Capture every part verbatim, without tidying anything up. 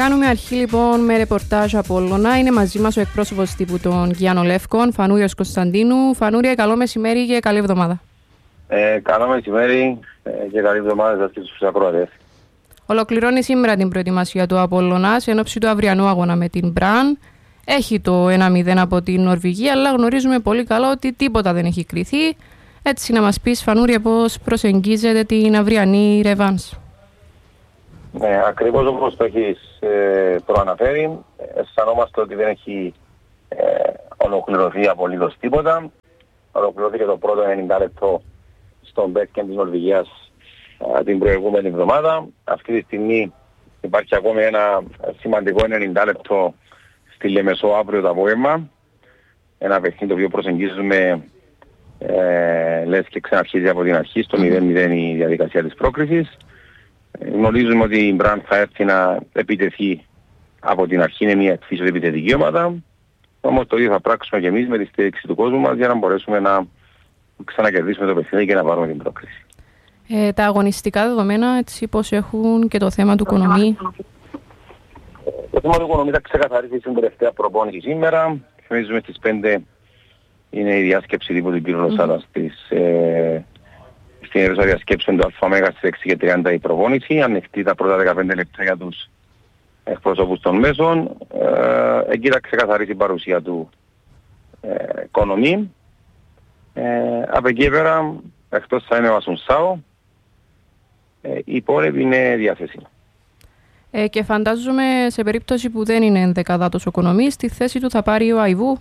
Κάνουμε αρχή λοιπόν με ρεπορτάζ Απόλλωνα. Είναι μαζί μας ο εκπρόσωπος τύπου των Γιάννων Λεύκων, Φανούριος Κωνσταντίνου. Φανούρια, καλό μεσημέρι και καλή εβδομάδα. Ε, καλό μεσημέρι ε, και καλή εβδομάδα σας και στους ακροατές. Ολοκληρώνει σήμερα την προετοιμασία του Απόλλωνας εν ώψη του αυριανού αγώνα με την Μπραν. Έχει το ένα μηδέν από την Νορβηγία, αλλά γνωρίζουμε πολύ καλά ότι τίποτα δεν έχει κριθεί. Έτσι, να μας πεις, Φανούρια, πώς προσεγγίζεται την αυριανή ρεβάνς. Ναι, ακριβώς όπως το έχεις ε, προαναφέρει, αισθανόμαστε ότι δεν έχει ε, ολοκληρωθεί απολύτως τίποτα. Ολοκληρώθηκε το πρώτο ενενήντα λεπτό στον μπέσκεν της Νορβηγίας ε, την προηγούμενη εβδομάδα. Αυτή τη στιγμή υπάρχει ακόμη ένα σημαντικό ενενήντα λεπτό στη Λεμεσό αύριο το απόγευμα. Ένα παιχνίδι το οποίο προσεγγίζουμε ε, λες και ξαναρχίζει από την αρχή, στο μηδέν μηδέν η διαδικασία της πρόκρισης. Γνωρίζουμε ότι η Μπραν θα έρθει να επιτεθεί από την αρχή, είναι μια εκφύσεως επιτεθική ομάδα. Όμως το ίδιο θα πράξουμε και εμείς με τη στήριξη του κόσμου μας για να μπορέσουμε να ξανακερδίσουμε το παιχνίδι και να πάρουμε την πρόκριση. Ε, τα αγωνιστικά δεδομένα, έτσι πώς έχουν και το θέμα του Κονομί. Το θέμα του Κονομί θα ξεκαθαρίσει στην τελευταία προπόνηση σήμερα. Θυμίζουμε στις πέντε είναι η διάσκεψη τύπου του κ. Λοσάδα στις... Ε, στην αίθουσα διασκέψεων του ΑΜ στις έξι και τριάντα η προπόνηση, ανοιχτή τα πρώτα δεκαπέντε λεπτά για τους εκπροσώπους των μέσων. Ε, εκεί θα ξεκαθαρίσει η παρουσία του ε, Κονομί. Ε, από εκεί πέρα, εκτός θα είναι ο Ασουνσάο, ε, η υπόλοιπη είναι διάθεσιμη. Ε, και φαντάζομαι σε περίπτωση που δεν είναι ενδεκαδάτος ο Κονομί, στη θέση του θα πάρει ο Αϊβού.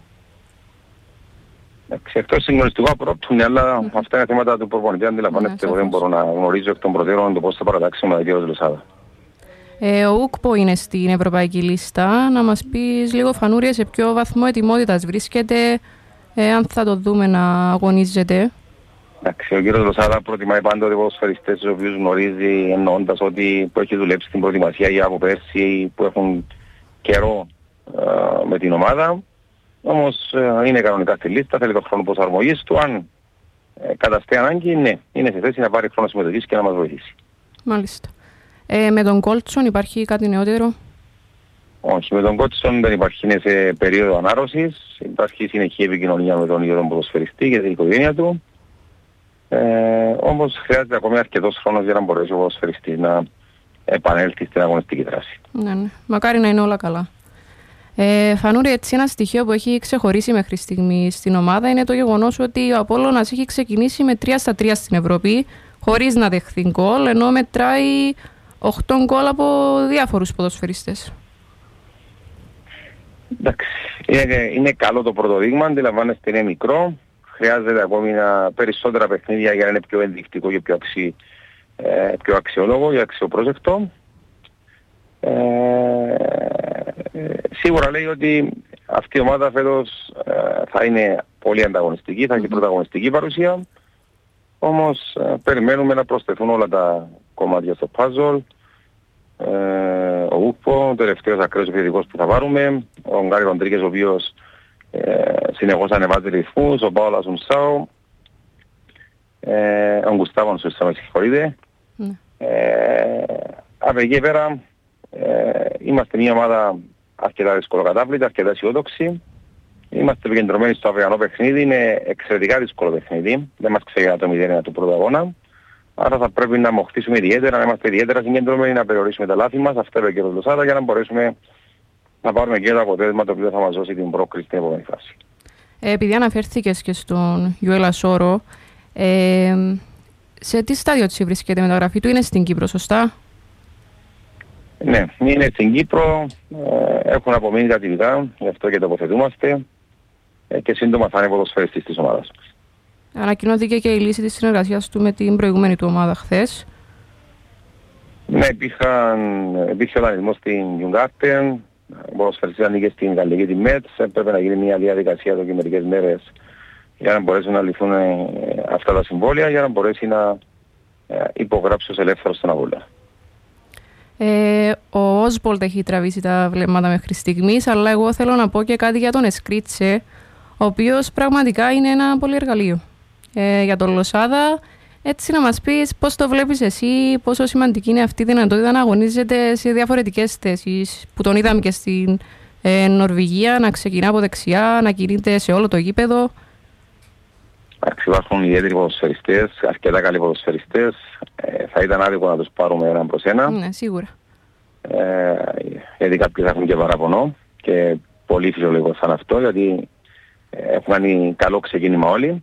Εκτός συγκλονιστικού απορρόπτουν, αλλά mm-hmm. αυτά είναι θέματα του προπονητή. Αντιλαμβάνεστε, εγώ δεν μπορώ να γνωρίζω εκ των προτέρων το πώς θα παρατάξουμε με τον κ. Λοσάδα. Ε, ο Ούκπο είναι στην ευρωπαϊκή λίστα. Να μας πεις λίγο, Φανούρια, σε ποιο βαθμό ετοιμότητας βρίσκεται, ε, αν θα το δούμε να αγωνίζεται. Εντάξει, ο κ. Λοσάδα προτιμάει πάντοτε ποδοσφαιριστές τους οποίους γνωρίζει, εννοώντας ότι που έχει δουλέψει στην προετοιμασία για από πέρσι που έχουν καιρό ε, με την ομάδα. Όμως ε, είναι κανονικά στη λίστα, θέλει το χρόνο προσαρμογής του. Αν ε, καταστεί ανάγκη, ναι, είναι σε θέση να πάρει χρόνο συμμετοχής και να μας βοηθήσει. Μάλιστα. Ε, με τον Κόλτσον υπάρχει κάτι νεότερο? Όχι, με τον Κόλτσον δεν υπάρχει, είναι σε περίοδο ανάρρωσης. Υπάρχει συνεχή επικοινωνία με τον ίδιο τον ποδοσφαιριστή και την οικογένεια του. Ε, όμως χρειάζεται ακόμη αρκετός χρόνος για να μπορέσει ο ποδοσφαιριστής να επανέλθει στην αγωνιστική δράση. Ναι, ναι. Μακάρι να είναι όλα καλά. Ε, Φανούρη, έτσι ένα στοιχείο που έχει ξεχωρίσει μέχρι στιγμή στην ομάδα είναι το γεγονός ότι ο Απόλλωνας έχει ξεκινήσει με τρία στα τρία στην Ευρώπη χωρίς να δεχθεί γκολ, ενώ μετράει οκτώ γκολ από διάφορους ποδοσφαιριστές. Εντάξει, είναι, είναι καλό το πρώτο δείγμα, αντιλαμβάνεστε, είναι μικρό. Χρειάζεται ακόμη ένα, περισσότερα παιχνίδια για να είναι πιο ενδεικτικό και πιο, αξι, ε, πιο αξιόλογο και αξιοπρόσεκτο. Ε, σίγουρα λέει ότι αυτή η ομάδα φέτος ε, θα είναι πολύ ανταγωνιστική, θα έχει πρωταγωνιστική παρουσία. Όμως ε, περιμένουμε να προσθεθούν όλα τα κομμάτια στο puzzle. Ε, ο Ούκπο, ο τελευταίος ακραίος επιθετικός που θα πάρουμε, ο Γκάρι Ροντρίγκες ο οποίος ε, συνεχώς ανεβάζει ρυθμούς, ο Πάολο Ασουνσάο, ε, ο Γκουστάβο Ασουνσάο, με συγχωρείτε. Mm. Ε, από εκεί πέρα ε, είμαστε μια ομάδα αρκετά δυσκολοκατάπλητη, αρκετά αισιόδοξη. Είμαστε επικεντρωμένοι στο αυριανό παιχνίδι, είναι εξαιρετικά δύσκολο παιχνίδι, δεν μας ξεγελά το μηδέν ένα του πρώτου αγώνα. Άρα θα πρέπει να μοχτήσουμε ιδιαίτερα, να είμαστε ιδιαίτερα συγκεντρωμένοι, να περιορίσουμε τα λάθη μας, αυτά είπε και ο κ. Λοσάδα, για να μπορέσουμε να πάρουμε και το αποτέλεσμα το οποίο θα μας δώσει την πρόκριση στην επόμενη φάση. Ε, επειδή αναφέρθηκες και στον Γιουέλ Ασόρο, ε, σε τι στάδιο της βρίσκεται η μεταγραφή του, είναι στην Κύπρο, σωστά? Ναι, είναι στην Κύπρο, ε, έχουν απομείνει τα τυπικά, γι' αυτό και τοποθετούμαστε ε, και σύντομα θα είναι ποδοσφαιριστής της ομάδας. Ανακοινώθηκε και η λύση της συνεργασίας του με την προηγούμενη του ομάδα χθες. Ναι, υπήρχε ο δανεισμός στην Γιουγκάρτεν, ο ποδοσφαιριστής ανήκε στην Γαλλική τη Μέτς, έπρεπε να γίνει μια διαδικασία εδώ και μερικές μέρες για να μπορέσουν να λυθούν ε, αυτά τα συμβόλαια, για να μπορέσει να ε, υπογράψει ως ελεύθερος στον Απόλλωνα. Ε, ο Όσβολτ έχει τραβήσει τα βλέμματα μέχρι στιγμής, αλλά εγώ θέλω να πω και κάτι για τον Εσκρίτσε, ο οποίος πραγματικά είναι ένα πολύ εργαλείο. Ε, για τον Λοσάδα Έτσι να μας πεις πώς το βλέπεις εσύ, πόσο σημαντική είναι αυτή η δυνατότητα να αγωνίζεται σε διαφορετικές θέσεις, που τον είδαμε και στην ε, Νορβηγία, να ξεκινά από δεξιά, να κινείται σε όλο το γήπεδο. Υπάρχουν ιδιαίτεροι ποδοσφαιριστές, αρκετά καλοί ποδοσφαιριστές. Ε, θα ήταν άδικο να τους πάρουμε έναν προς ένα. Ναι, σίγουρα. Ε, γιατί κάποιοι θα έχουν και παραπονό και πολύ φυσιολογικό θα είναι αυτό, γιατί έχουν κάνει καλό ξεκίνημα όλοι.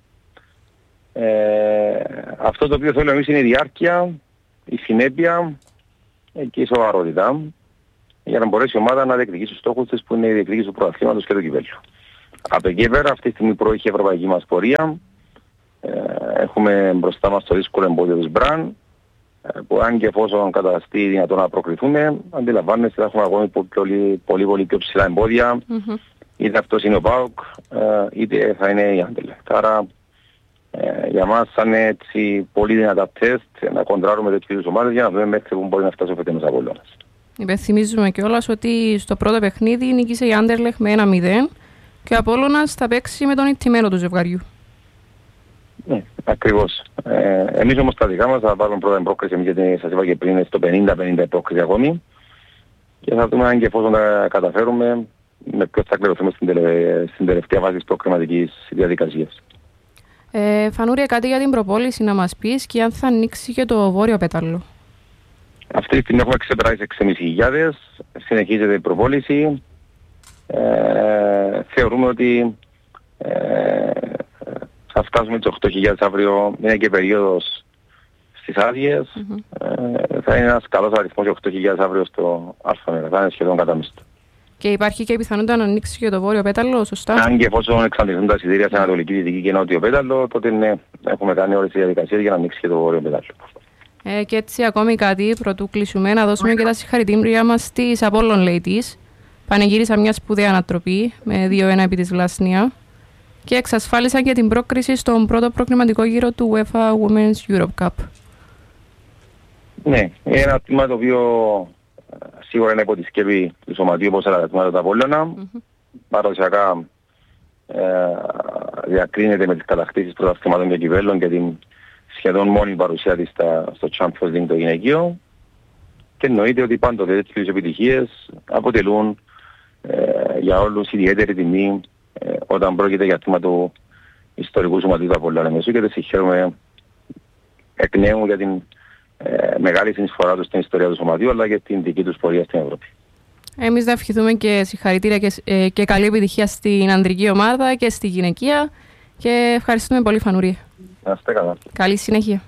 Ε, αυτό το οποίο θέλουμε εμείς είναι η διάρκεια, η συνέπεια και η σοβαρότητα, για να μπορέσει η ομάδα να διεκδικήσει τους στόχους της, που είναι η διεκδίκηση του πρωταθλήματος και του κυπέλλου. Από εκεί πέρα, αυτή τη στιγμή προέχει η ευρωπαϊκή μας πορεία. Ε, έχουμε μπροστά μας το δύσκολο εμπόδιο της Μπραν, που αν και εφόσον καταστεί δυνατό να προκριθούμε, αντιλαμβάνεστε, θα έχουμε ακόμη πολύ, πολύ, πολύ πιο ψηλά εμπόδια. Mm-hmm. Είτε αυτός είναι ο ΠΑΟΚ, είτε θα είναι η Anderlecht. Άρα ε, για μας θα είναι έτσι πολύ δυνατά τεστ να κοντράρουμε τέτοιου είδους ομάδες για να δούμε μέχρι που μπορεί να φτάσει ο φετινός Απόλλωνας. Υπενθυμίζουμε κιόλας ότι στο πρώτο παιχνίδι νίκησε η Anderlecht με ένα μηδέν και ο Απόλλωνας θα παίξει με τον ηττημένο του ζευγαριού. Ναι, ακριβώς. Ε, εμείς όμως τα δικά μας θα βάλουμε πρώτα την πρόκριση, γιατί σας είπα και πριν είναι στο πενήντα πενήντα η πρόκριση ακόμη, και θα δούμε αν και εφόσον τα καταφέρουμε με ποιος θα κληρωθούμε στην, τελε... στην τελευταία φάση της προκριματικής διαδικασίας. Ε, Φανούρη, κάτι για την προπόληση να μας πεις και αν θα ανοίξει και το βόρειο πέταλο. Αυτή τη στιγμή έχουμε ξεπεράσει έξι χιλιάδες πεντακόσιες, συνεχίζεται η προπόληση. Ε, θεωρούμε ότι ε, θα φτάσουμε τις οκτώ χιλιάδες αύριο, είναι και περίοδος στις άδειες. Mm-hmm. Ε, θα είναι ένας καλός αριθμός για οκτώ χιλιάδες αύριο στο ΑΜΕΡΑ, θα είναι σχεδόν κατάμεστο. Και υπάρχει και η πιθανότητα να ανοίξει και το βόρειο πέταλο, σωστά. Αν και εφόσον εξαντληθούν τα εισιτήρια σε Ανατολική, Δυτική και Νότιο πέταλο, τότε ναι, έχουμε κάνει όλες τις διαδικασίες για να ανοίξει και το βόρειο πέταλο. Ε, και έτσι ακόμη κάτι, πρωτού κλείσουμε, να δώσουμε και τα συγχαρητήριά μας στις Apollon Ladies. Πανηγύρισαν μια σπουδαία ανατροπή με δύο ένα επί της Βλασνία και εξασφάλισαν και την πρόκριση στον πρώτο προκριματικό γύρο του UEFA Women's Europe Cup. Ναι, είναι ένα τμήμα το οποίο σίγουρα είναι υπό τη σκέπη του σωματείου, όπως άλλα τα τμήματα του Απόλλωνα. Mm-hmm. Παραδοσιακά ε, διακρίνεται με τις κατακτήσεις πρωταθλημάτων και κυπέλλων και την σχεδόν μόνη παρουσία της στα, στο Champions League το γυναικείο, και εννοείται ότι πάντοτε τέτοιες επιτυχίες αποτελούν ε, για όλους ιδιαίτερη τιμή ε, όταν πρόκειται για τμήμα του ιστορικού σωματείου του Απόλλωνα Μεσού, και δεν συγχαίρουμε εκ νέου για την ε, μεγάλη συνεισφορά τους στην ιστορία του σωματείου, αλλά και την δική τους πορεία στην Ευρώπη. Εμείς θα ευχηθούμε και συγχαρητήρια και, ε, και καλή επιτυχία στην ανδρική ομάδα και στη γυναικεία, και ευχαριστούμε πολύ, Φανούρη. Να είστε καλά. Καλή συνέχεια.